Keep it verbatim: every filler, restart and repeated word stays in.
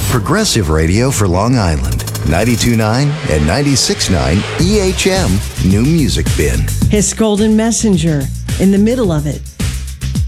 Progressive radio for Long Island. ninety-two point nine and ninety-six point nine E H M New Music Bin. His Golden Messenger in the middle of it.